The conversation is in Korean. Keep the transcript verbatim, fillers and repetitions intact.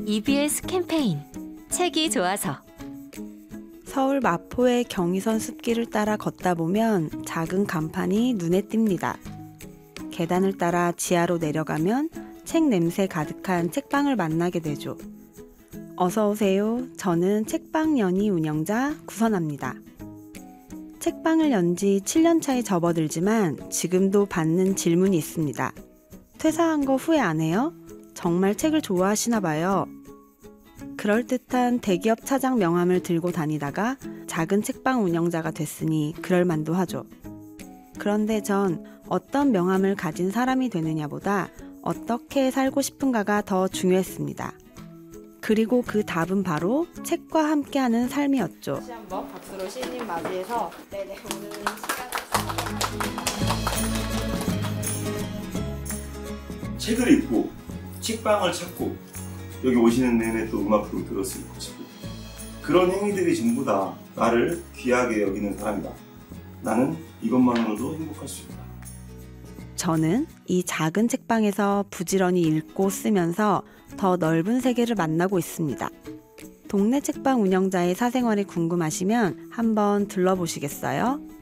이비에스 캠페인 책이 좋아서. 서울 마포의 경의선 숲길을 따라 걷다 보면 작은 간판이 눈에 띕니다. 계단을 따라 지하로 내려가면 책 냄새 가득한 책방을 만나게 되죠. 어서 오세요. 저는 책방 연희 운영자 구선아입니다. 책방을 연 지 칠 년 차에 접어들지만 지금도 받는 질문이 있습니다. 퇴사한 거 후회 안 해요? 정말 책을 좋아하시나 봐요. 그럴듯한 대기업 차장 명함을 들고 다니다가 작은 책방 운영자가 됐으니 그럴만도 하죠. 그런데 전 어떤 명함을 가진 사람이 되느냐보다 어떻게 살고 싶은가가 더 중요했습니다. 그리고 그 답은 바로 책과 함께하는 삶이었죠. 다시 한번 박수로 시인님 맞이해서 네네 오늘 시간 책을 읽고 책방을 찾고 여기 오시는 내내 또 음악도 들었을 것이고 그런 행위들이 전부 다 나를 귀하게 여기는 사람이다. 나는 이것만으로도 행복할 수 있다. 저는 이 작은 책방에서 부지런히 읽고 쓰면서 더 넓은 세계를 만나고 있습니다. 동네 책방 운영자의 사생활이 궁금하시면 한번 들러보시겠어요?